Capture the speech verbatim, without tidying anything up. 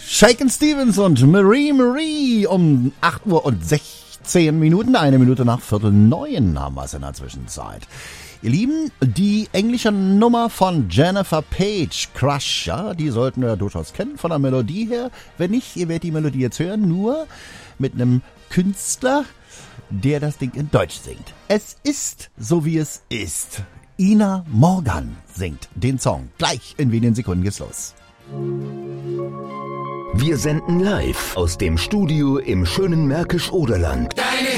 Shakin' Stevens und Marie Marie um acht Uhr und sechzehn Minuten, eine Minute nach Viertel neun haben wir es in der Zwischenzeit. Ihr Lieben, die englische Nummer von Jennifer Page, Crush, ja, die sollten wir durchaus kennen von der Melodie her. Wenn nicht, ihr werdet die Melodie jetzt hören, nur mit einem Künstler, der das Ding in Deutsch singt. Es ist so, wie es ist. Ina Morgan singt den Song. Gleich in wenigen Sekunden geht's los. Wir senden live aus dem Studio im schönen Märkisch-Oderland. Deine